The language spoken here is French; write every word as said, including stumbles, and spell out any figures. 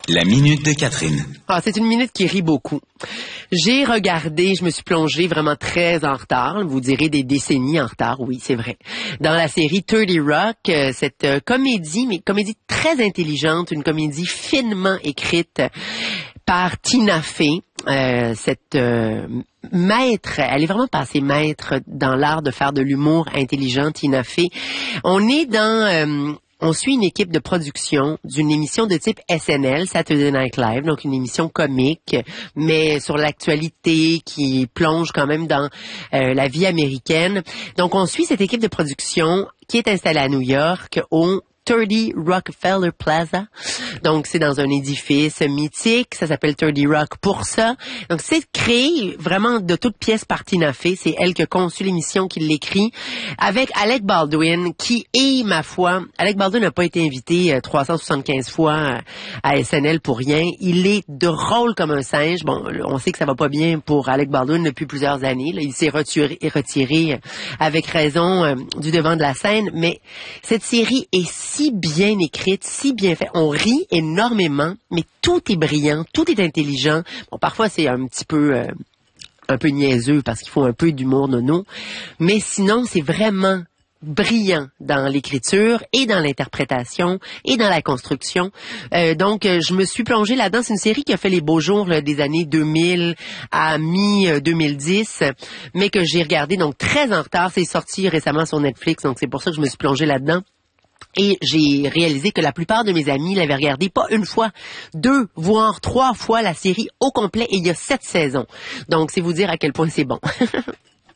La minute de Catherine. Ah, c'est une minute qui rit beaucoup. J'ai regardé, je me suis plongée vraiment très en retard. Vous direz des décennies en retard, oui, c'est vrai. Dans la série thirty Rock, euh, cette euh, comédie, mais comédie très intelligente, une comédie finement écrite par Tina Fey. Euh, cette euh, maître, elle est vraiment passée maître dans l'art de faire de l'humour intelligent, Tina Fey. On est dans... Euh, On suit une équipe de production d'une émission de type S N L, Saturday Night Live, donc une émission comique, mais sur l'actualité qui plonge quand même dans euh, la vie américaine. Donc on suit cette équipe de production qui est installée à New York au thirty Rockefeller Plaza. Donc, c'est dans un édifice mythique. Ça s'appelle thirty Rock pour ça. Donc, c'est créé vraiment de toutes pièces par Tina Fey. C'est elle qui a conçu l'émission, qui l'écrit, avec Alec Baldwin, qui est, ma foi... Alec Baldwin n'a pas été invité euh, trois cent soixante-quinze fois à S N L pour rien. Il est drôle comme un singe. Bon, on sait que ça va pas bien pour Alec Baldwin depuis plusieurs années. Là, il s'est retiré, retiré avec raison euh, du devant de la scène. Mais cette série est si bien écrite, si bien faite. On rit énormément, mais tout est brillant, tout est intelligent. Bon, parfois, c'est un petit peu... Euh, un peu niaiseux parce qu'il faut un peu d'humour nono. Mais sinon, c'est vraiment brillant dans l'écriture et dans l'interprétation et dans la construction. Euh, donc, euh, je me suis plongée là-dedans. C'est une série qui a fait les beaux jours là, des années deux mille à mi-deux mille dix, mais que j'ai regardé donc très en retard. C'est sorti récemment sur Netflix, donc c'est pour ça que je me suis plongée là-dedans. Et j'ai réalisé que la plupart de mes amis l'avaient regardé pas une fois, deux, voire trois fois la série au complet, et il y a sept saisons. Donc, c'est vous dire à quel point c'est bon.